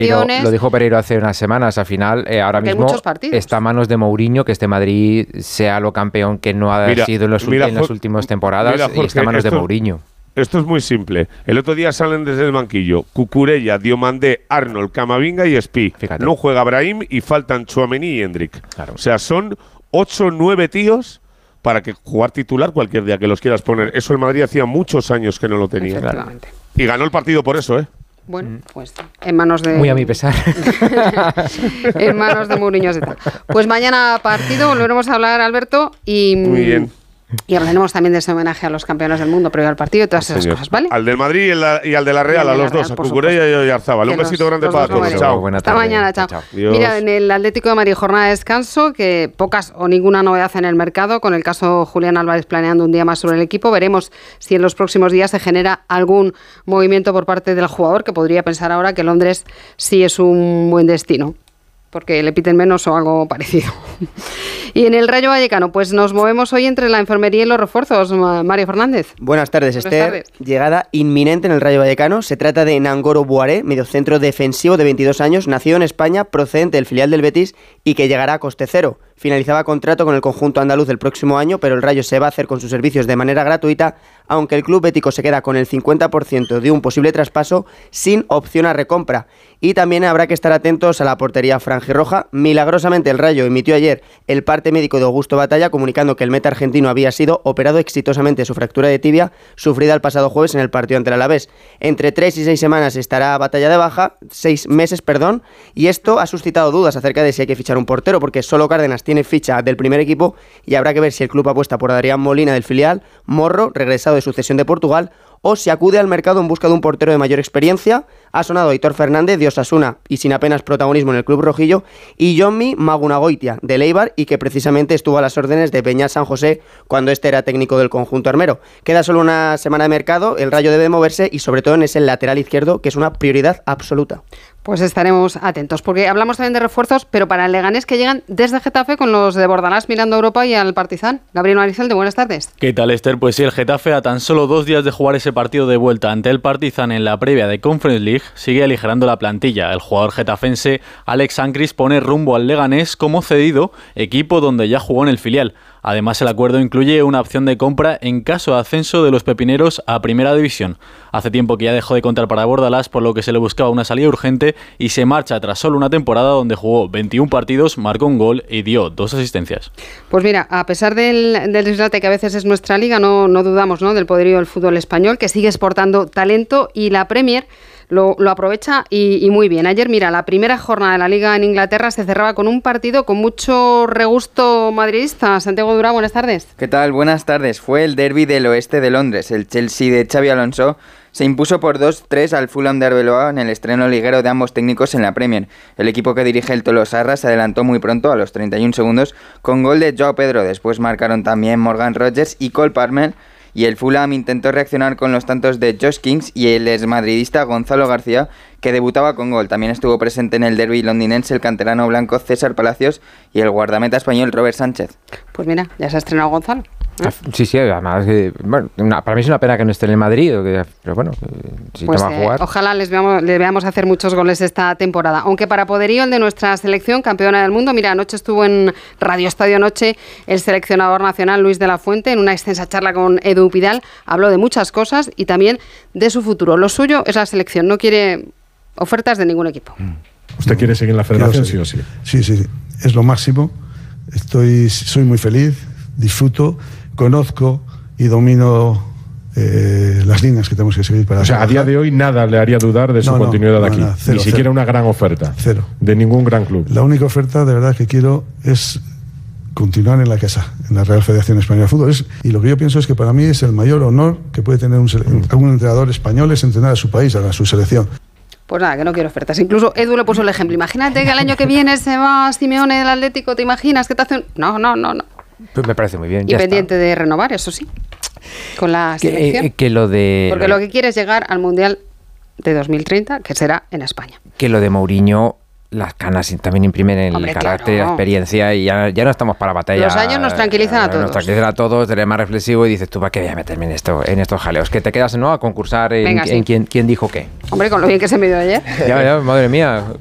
Lo dijo Pereiro hace unas semanas. Al final, ahora mismo está a manos de Mourinho que este Madrid sea lo campeón que no ha sido en las últimas temporadas, Jorge, y está a manos de Mourinho. Esto es muy simple. El otro día salen desde el banquillo Cucurella, Diomandé, Arnold, Camavinga y Espí. Fíjate. No juega Brahim y faltan Tchouaméni y Hendrick. Claro. O sea, son 8 o 9 tíos para que jugar titular cualquier día que los quieras poner. Eso el Madrid hacía muchos años que no lo tenía. Efectivamente. Y ganó el partido por eso, ¿eh? Bueno, pues en manos de... Muy a mi pesar. En manos de Mourinho. Pues mañana partido, volveremos a hablar, Alberto, y... Muy bien. Y hablaremos también de ese homenaje a los campeones del mundo previo al partido y todas esas cosas, ¿vale? Al del Madrid y al de la Real, a los dos, a Cucurella y a Oyarzábal. Un besito grande para todos. Chao. Hasta mañana, chao. Mira, en el Atlético de Madrid, jornada de descanso, que pocas o ninguna novedad en el mercado, con el caso Julián Álvarez planeando un día más sobre el equipo. Veremos si en los próximos días se genera algún movimiento por parte del jugador, que podría pensar ahora que Londres sí es un buen destino, porque le piten menos o algo parecido. Y en el Rayo Vallecano, pues nos movemos hoy entre la enfermería y los refuerzos. Mario Fernández. Buenas tardes, Esther. Llegada inminente en el Rayo Vallecano. Se trata de Nangoro Boaré, mediocentro defensivo de 22 años, nacido en España, procedente del filial del Betis y que llegará a coste cero. Finalizaba contrato con el conjunto andaluz el próximo año, pero el Rayo se va a hacer con sus servicios de manera gratuita, aunque el club bético se queda con el 50% de un posible traspaso sin opción a recompra. Y también habrá que estar atentos a la portería franjirroja. Milagrosamente el Rayo emitió ayer el parte médico de Augusto Batalla, comunicando que el meta argentino había sido operado exitosamente de su fractura de tibia, sufrida el pasado jueves en el partido ante el Alavés. Entre 3 y 6 semanas estará Batalla de baja, 6 meses, y esto ha suscitado dudas acerca de si hay que fichar un portero, porque solo Cárdenas tiene ficha del primer equipo y habrá que ver si el club apuesta por Adrián Molina del filial, Morro, regresado de su cesión de Portugal, o se acude al mercado en busca de un portero de mayor experiencia. Ha sonado Aitor Fernández de Osasuna y sin apenas protagonismo en el club rojillo, y Jonmi Magunagoitia del Eibar, y que precisamente estuvo a las órdenes de Peña San José cuando este era técnico del conjunto armero. Queda solo una semana de mercado, el Rayo debe moverse y sobre todo en ese lateral izquierdo, que es una prioridad absoluta. Pues estaremos atentos, porque hablamos también de refuerzos, pero para el Leganés, que llegan desde Getafe con los de Bordalás mirando a Europa y al Partizan. Gabriel Maricelde, buenas tardes. ¿Qué tal, Esther? Pues sí, el Getafe, a tan solo 2 días de jugar ese partido de vuelta ante el Partizan en la previa de Conference League, sigue aligerando la plantilla. El jugador getafense Alex Sancris pone rumbo al Leganés como cedido, equipo donde ya jugó en el filial. Además, el acuerdo incluye una opción de compra en caso de ascenso de los pepineros a Primera División. Hace tiempo que ya dejó de contar para Bordalás, por lo que se le buscaba una salida urgente, y se marcha tras solo una temporada donde jugó 21 partidos, marcó un gol y dio 2 asistencias. Pues mira, a pesar del dislate que a veces es nuestra liga, no dudamos, ¿no?, del poderío del fútbol español, que sigue exportando talento, y la Premier lo aprovecha y muy bien. Ayer, mira, la primera jornada de la Liga en Inglaterra se cerraba con un partido con mucho regusto madridista. Santiago Durá, buenas tardes. ¿Qué tal? Buenas tardes. Fue el derbi del oeste de Londres. El Chelsea de Xabi Alonso se impuso por 2-3 al Fulham de Arbeloa en el estreno liguero de ambos técnicos en la Premier. El equipo que dirige el Tolosarra se adelantó muy pronto, a los 31 segundos, con gol de Joao Pedro. Después marcaron también Morgan Rogers y Cole Palmer, y el Fulham intentó reaccionar con los tantos de Josh Kings y el exmadridista Gonzalo García, que debutaba con gol. También estuvo presente en el derbi londinense el canterano blanco César Palacios y el guardameta español Robert Sánchez. Pues mira, ya se ha estrenado Gonzalo. Sí, además, bueno, para mí es una pena que no esté en el Madrid, pero bueno, si pues, toma a jugar. Ojalá les veamos hacer muchos goles esta temporada. Aunque para poderío el de nuestra selección, campeona del mundo. Mira, anoche estuvo en Radio Estadio Noche el seleccionador nacional Luis de la Fuente en una extensa charla con Edu Pidal. Habló de muchas cosas y también de su futuro. Lo suyo es la selección, no quiere ofertas de ningún equipo. ¿Usted quiere seguir en la federación, sí o sí? Sí, es lo máximo. Soy muy feliz, disfruto, conozco y domino las líneas que tenemos que seguir para... O sea, trabajar. A día de hoy nada le haría dudar de su continuidad aquí. Cero, ni siquiera una gran oferta. Cero. De ningún gran club. La única oferta de verdad que quiero es continuar en la casa, en la Real Federación Española de Fútbol. Y lo que yo pienso es que para mí es el mayor honor que puede tener algún entrenador español, es entrenar a su país, a su selección. Pues nada, que no quiero ofertas. Incluso Edu le puso el ejemplo. Imagínate que el año que viene se va Simeone del Atlético, ¿te imaginas que te hace un...? No. Pues me parece muy bien. Y pendiente de renovar, eso sí, con la selección. Porque lo que quiere es llegar al Mundial de 2030, que será en España. Que lo de Mourinho las canas también imprimen el carácter, la experiencia, y ya no estamos para batalla. Los años nos tranquilizan a todos. Nos tranquilizan a todos, eres más reflexivo y dices, tú, ¿para qué voy a meterme en estos jaleos? Que te quedas, ¿no?, a concursar en quién dijo qué. Hombre, con lo bien que se me dio ayer. Ya, madre mía.